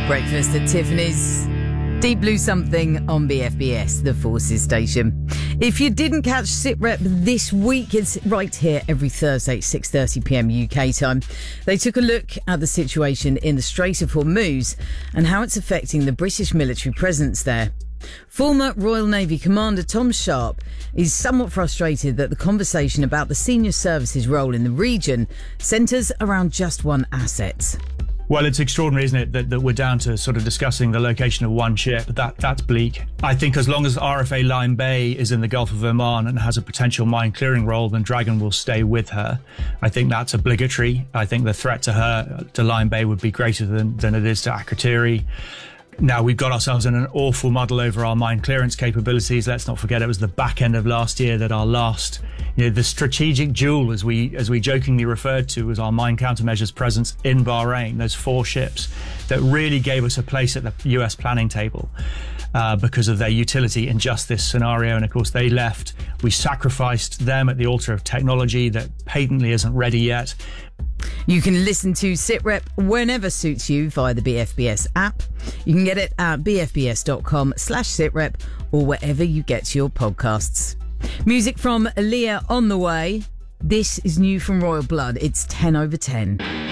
Breakfast at Tiffany's. Deep Blue Something on BFBS, the Forces station. If you didn't catch SITREP this week, it's right here every Thursday at 6:30pm UK time. They took a look at the situation in the Strait of Hormuz and how it's affecting the British military presence there. Former Royal Navy Commander Tom Sharp is somewhat frustrated that the conversation about the senior services role in the region centres around just one asset. Well, it's extraordinary, isn't it, that we're down to sort of discussing the location of one ship. That's bleak. I think as long as RFA Lyme Bay is in the Gulf of Oman and has a potential mine clearing role, then Dragon will stay with her. I think that's obligatory. I think the threat to her, to Lyme Bay, would be greater than it is to Akrotiri. Now, we've got ourselves in an awful muddle over our mine clearance capabilities. Let's not forget it was the back end of last year that our last, the strategic jewel, as we jokingly referred to, was our mine countermeasures presence in Bahrain. Those 4 ships that really gave us a place at the US planning table because of their utility in just this scenario. And of course, they left. We sacrificed them at the altar of technology that patently isn't ready yet. You can listen to SITREP whenever suits you via the BFBS app. You can get it at bfbs.com/SITREP or wherever you get your podcasts. Music from Aaliyah on the way. This is new from Royal Blood. It's 10 over 10.